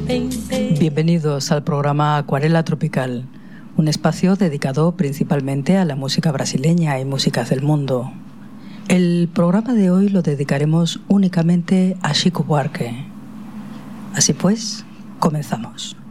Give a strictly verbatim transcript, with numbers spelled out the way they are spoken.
Bienvenidos al programa Acuarela Tropical, un espacio dedicado principalmente a la música brasileña y músicas del mundo. El programa de hoy lo dedicaremos únicamente a Chico Buarque. Así pues, comenzamos.